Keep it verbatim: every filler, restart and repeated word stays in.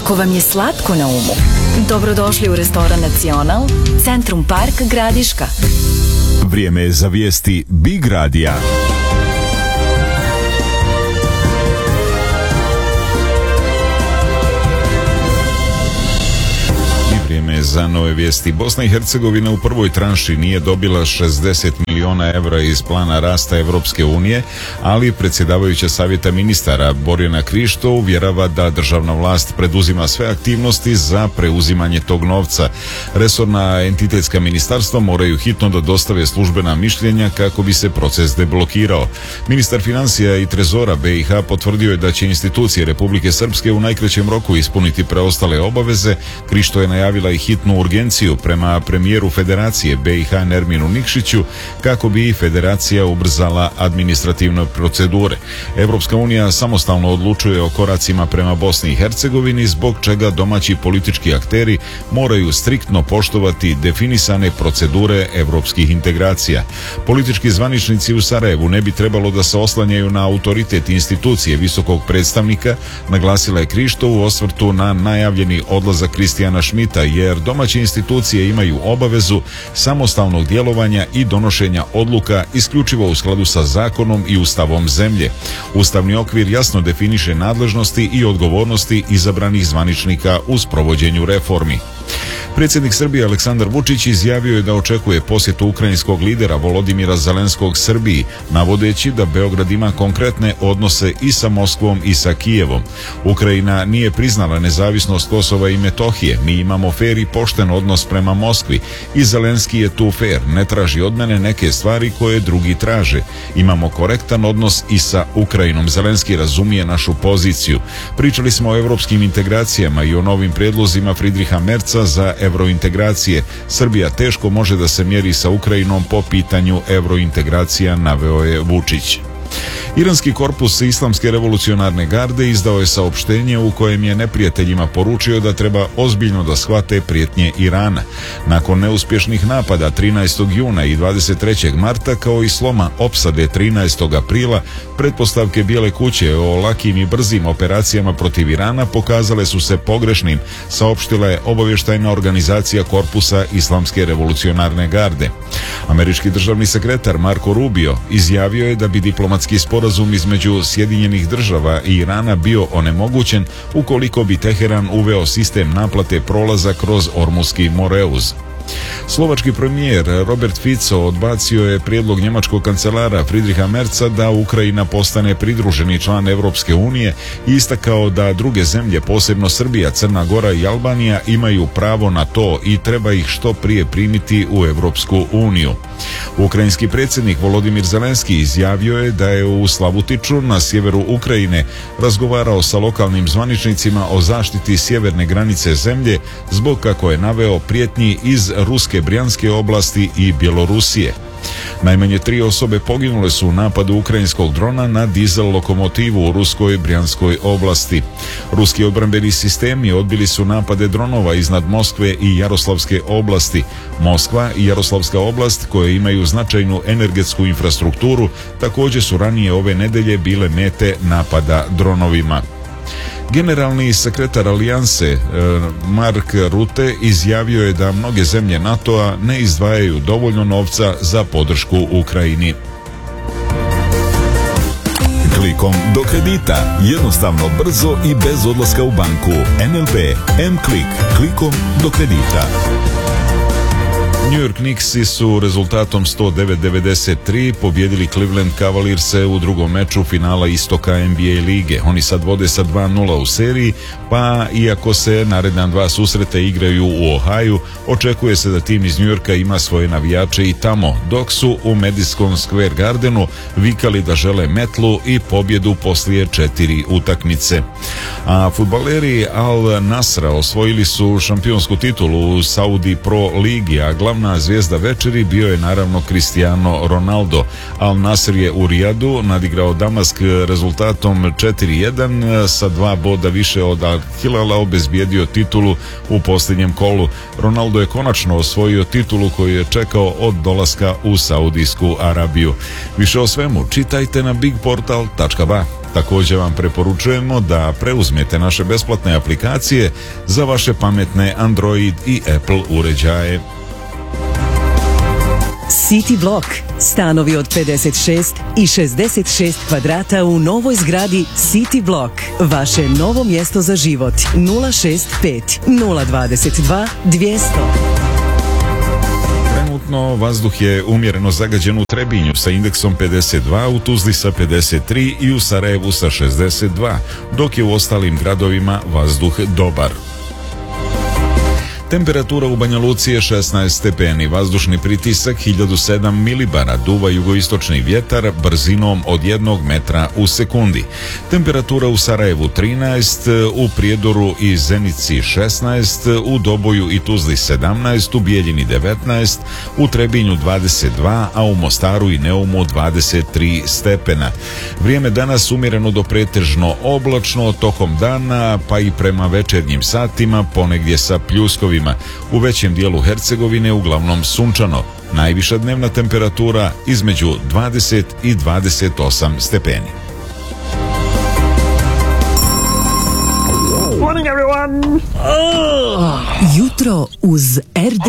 Ako vam je slatko na umu, dobrodošli u restoran Nacional, Centrum Park, Gradiška. Vrijeme je za vijesti Big Radija. Vrijeme za nove vijesti. Bosna i Hercegovina u prvoj tranši nije dobila šezdeset miliona evra iz plana rasta Evropske unije, ali predsjedavajuća savjeta ministara Borjana Krišto uvjerava da državna vlast preduzima sve aktivnosti za preuzimanje tog novca. Resorna entitetska ministarstva moraju hitno da dostave službena mišljenja kako bi se proces deblokirao. Ministar financija i trezora B i H potvrdio je da će institucije Republike Srpske u najkraćem roku ispuniti preostale obaveze. Krišto je najavila i hitnu urgenciju prema premijeru Federacije B i H Nerminu Nikšiću kako bi federacija ubrzala administrativne procedure. Evropska unija samostalno odlučuje o koracima prema Bosni i Hercegovini, zbog čega domaći politički akteri moraju striktno poštovati definisane procedure evropskih integracija. Politički zvaničnici u Sarajevu ne bi trebalo da se oslanjaju na autoritet institucije visokog predstavnika, naglasila je Krišto u osvrtu na najavljeni odlazak Kristijana Šmita, jer domaće institucije imaju obavezu samostalnog djelovanja i donošenja odluka isključivo u skladu sa zakonom i ustavom zemlje. Ustavni okvir jasno definiše nadležnosti i odgovornosti izabranih zvaničnika u sprovođenju reformi. Predsjednik Srbije Aleksandar Vučić izjavio je da očekuje posjetu ukrajinskog lidera Volodimira Zelenskog Srbiji, navodeći da Beograd ima konkretne odnose i sa Moskvom i sa Kijevom. Ukrajina nije priznala nezavisnost Kosova i Metohije, mi imamo fer i pošten odnos prema Moskvi i Zelenski je tu fer, ne traži od mene neke stvari koje drugi traže. Imamo korektan odnos i sa Ukrajinom, Zelenski razumije našu poziciju. Pričali smo o evropskim integracijama i o novim prijedlozima Fridriha Merca za evrointegracije. Srbija teško može da se mjeri sa Ukrajinom po pitanju evrointegracija, naveo je Vučić. Iranski korpus Islamske revolucionarne garde izdao je saopštenje u kojem je neprijateljima poručio da treba ozbiljno da shvate prijetnje Irana. Nakon neuspješnih napada trinaestog juna i dvadeset trećeg marta, kao i sloma opsade trinaestog aprila, pretpostavke Bijele kuće o lakim i brzim operacijama protiv Irana pokazale su se pogrešnim, saopštila je obavještajna organizacija korpusa Islamske revolucionarne garde. Američki državni sekretar Marko Rubio izjavio je da bi diplomatski sporazum između Sjedinjenih država i Irana bio onemogućen ukoliko bi Teheran uveo sistem naplate prolaza kroz Ormuski Moreuz. Slovački premijer Robert Fico odbacio je prijedlog njemačkog kancelara Fridriha Merca da Ukrajina postane pridruženi član Evropske unije i istakao da druge zemlje, posebno Srbija, Crna Gora i Albanija, imaju pravo na to i treba ih što prije primiti u Evropsku uniju. Ukrajinski predsjednik Volodimir Zelenski izjavio je da je u Slavutiču na sjeveru Ukrajine razgovarao sa lokalnim zvaničnicima o zaštiti sjeverne granice zemlje zbog, kako je naveo, prijetnji iz Ruske Brjanske oblasti i Bjelorusije. Najmanje tri osobe poginule su u napadu ukrajinskog drona na dizel lokomotivu u Ruskoj Brjanskoj oblasti. Ruski obrambeni sistemi odbili su napade dronova iznad Moskve i Jaroslavske oblasti. Moskva i Jaroslavska oblast, koje imaju značajnu energetsku infrastrukturu, također su ranije ove nedelje bile mete napada dronovima. Generalni sekretar Alijanse Mark Rutte izjavio je da mnoge zemlje NATO-a ne izdvajaju dovoljno novca za podršku Ukrajini. Klikom do kredita. Jednostavno, brzo i bez odlaska u banku. N L B M-Klik. Klikom do kredita. New York Knicksi su rezultatom sto devet devedeset tri pobjedili Cleveland Cavalierse u drugom meču finala istoka N B A lige. Oni sad vode sa dva nula u seriji, pa iako se naredna dva susreta igraju u Ohaju, očekuje se da tim iz New Yorka ima svoje navijače i tamo, dok su u Madison Square Gardenu vikali da žele metlu i pobjedu poslije četiri utakmice. A fudbaleri Al Nasra osvojili su šampionsku titulu u Saudi Pro ligi, a glavna zvijezda večeri bio je naravno Cristiano Ronaldo. Al Nasr je u Rijadu nadigrao Damask rezultatom četiri jedan, sa dva boda više od Al Hilala obezbijedio titulu u posljednjem kolu. Ronaldo je konačno osvojio titulu koju je čekao od dolaska u Saudijsku Arabiju. Više o svemu čitajte na big portal tačka ba. Također vam preporučujemo da preuzmete naše besplatne aplikacije za vaše pametne Android i Apple uređaje. City Block. Stanovi od pedeset šest i šezdeset šest kvadrata u novoj zgradi City Block. Vaše novo mjesto za život. nula šest pet nula dvadeset dva dvjesto. Trenutno vazduh je umjereno zagađen u Trebinju sa indeksom pedeset dva, u Tuzli sa pedeset tri i u Sarajevu sa šezdeset dva, dok je u ostalim gradovima vazduh dobar. Temperatura u Banja Luci je šesnaest stepeni, vazdušni pritisak hiljadu sedam milibara, duva jugoistočni vjetar brzinom od jednog metra u sekundi. Temperatura u Sarajevu trinaest, u Prijedoru i Zenici šesnaest, u Doboju i Tuzli sedamnaest, u Bijeljini devetnaest, u Trebinju dvadeset dva, a u Mostaru i Neumu dvadeset tri stepena. Vrijeme danas umjereno do pretežno oblačno, tokom dana pa i prema večernjim satima ponegdje sa pljuskovima. U većem dijelu Hercegovine uglavnom sunčano. Najviša dnevna temperatura između dvadeset i dvadeset osam stepeni. Morning everyone. Jutro uz R D